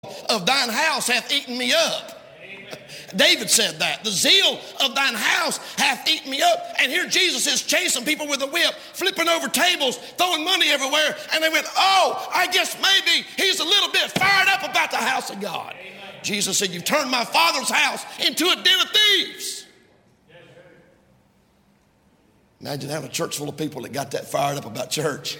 of thine house hath eaten me up. David said that. The zeal of thine house hath eaten me up. And here Jesus is chasing people with a whip, flipping over tables, throwing money everywhere. And they went, oh, I guess maybe he's a little bit fired up about the house of God. Amen. Jesus said, you've turned my Father's house into a den of thieves. Imagine having a church full of people that got that fired up about church.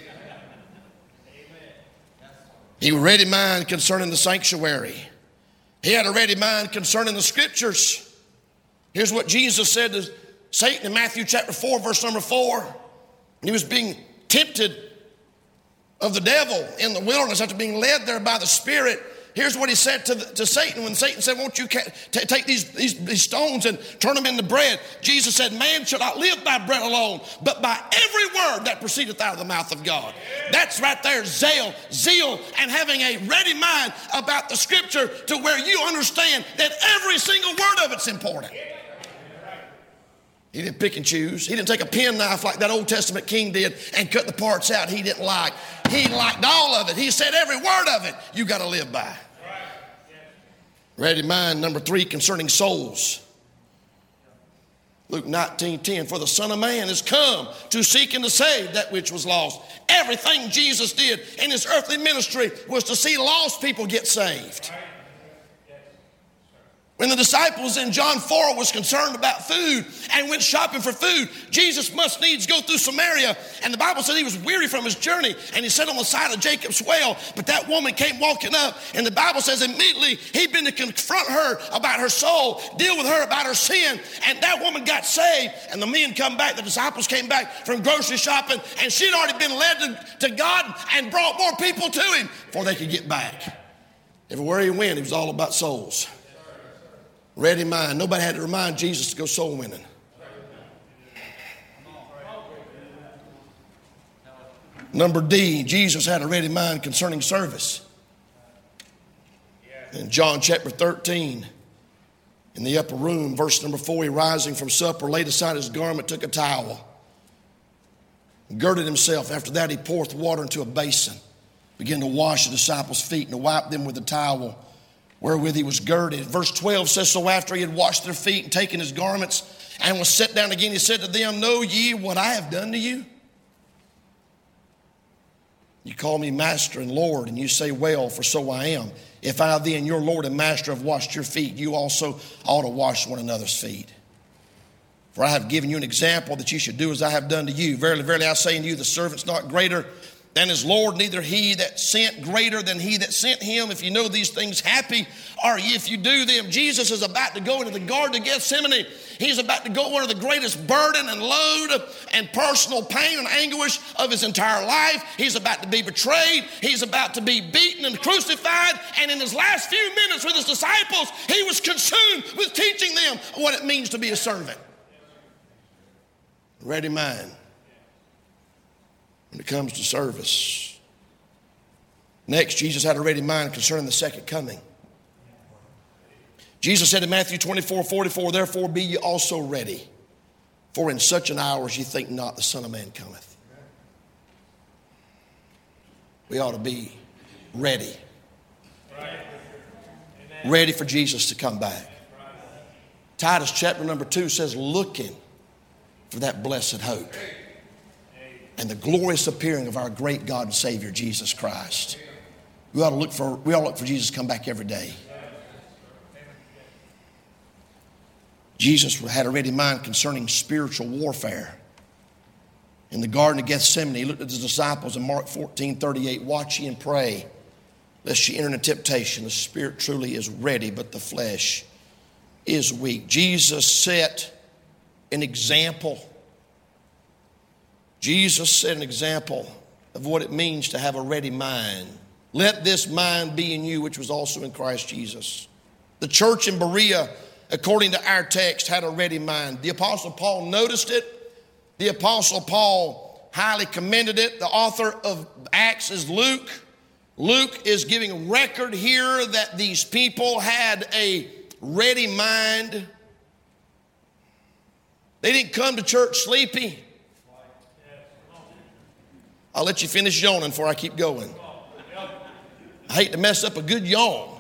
He was ready mind concerning the sanctuary. He had a ready mind concerning the scriptures. Here's what Jesus said to Satan in Matthew chapter 4, verse number 4. He was being tempted of the devil in the wilderness after being led there by the Spirit. Here's what he said to Satan when Satan said, won't you take these stones and turn them into bread? Jesus said, man shall not live by bread alone, but by every word that proceedeth out of the mouth of God. That's right there, zeal, and having a ready mind about the scripture to where you understand that every single word of it's important. He didn't pick and choose. He didn't take a penknife like that Old Testament king did and cut the parts out he didn't like. He liked all of it. He said every word of it you got to live by. Ready mind, number 3, concerning souls. Luke 19:10, for the Son of Man is come to seek and to save that which was lost. Everything Jesus did in his earthly ministry was to see lost people get saved. When the disciples in John 4 was concerned about food and went shopping for food, Jesus must needs go through Samaria. And the Bible said he was weary from his journey and he sat on the side of Jacob's well. But that woman came walking up, and the Bible says immediately he'd been to confront her about her soul, deal with her about her sin. And that woman got saved. And the men come back, the disciples came back from grocery shopping, and she'd already been led to God and brought more people to him before they could get back. Everywhere he went, he was all about souls. Ready mind. Nobody had to remind Jesus to go soul winning. Number D, Jesus had a ready mind concerning service. In John chapter 13, in the upper room, verse number 4, he rising from supper, laid aside his garment, took a towel, girded himself. After that, he poured water into a basin, began to wash the disciples' feet and to wipe them with the towel wherewith he was girded. Verse 12 says, so after he had washed their feet and taken his garments and was set down again, he said to them, know ye what I have done to you? You call me master and Lord, and you say, well, for so I am. If I then, your Lord and master, have washed your feet, you also ought to wash one another's feet. For I have given you an example that you should do as I have done to you. Verily, verily, I say unto you, the servant's not greater than his Lord, neither he that sent greater than he that sent him. If you know these things, happy are ye if you do them. Jesus is about to go into the Garden of Gethsemane. He's about to go under the greatest burden and load and personal pain and anguish of his entire life. He's about to be betrayed. He's about to be beaten and crucified. And in his last few minutes with his disciples, he was consumed with teaching them what it means to be a servant. Ready mind when it comes to service. Next, Jesus had a ready mind concerning the second coming. Jesus said in Matthew 24:44, therefore be ye also ready, for in such an hour as ye think not, the Son of Man cometh. We ought to be ready. Ready for Jesus to come back. Titus chapter number 2 says, looking for that blessed hope and the glorious appearing of our great God and Savior, Jesus Christ. We ought to look for Jesus to come back every day. Jesus had a ready mind concerning spiritual warfare. In the Garden of Gethsemane, he looked at his disciples in Mark 14:38, watch ye and pray, lest ye enter into temptation. The spirit truly is ready, but the flesh is weak. Jesus set an example. Jesus set an example of what it means to have a ready mind. Let this mind be in you, which was also in Christ Jesus. The church in Berea, according to our text, had a ready mind. The Apostle Paul noticed it. The Apostle Paul highly commended it. The author of Acts is Luke. Luke is giving record here that these people had a ready mind. They didn't come to church sleepy. I'll let you finish yawning before I keep going. I hate to mess up a good yawn.